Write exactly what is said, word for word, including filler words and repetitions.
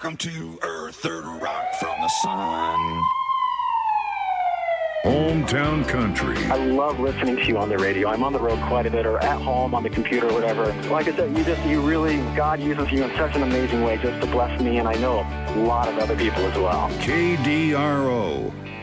Welcome to Earth, third rock from the sun. Hometown Country. I love listening to you on the radio. I'm on the road quite a bit, or at home on the computer or whatever. Like I said, you just, you really, God uses you in such an amazing way just to bless me, and I know a lot of other people as well. K D R O,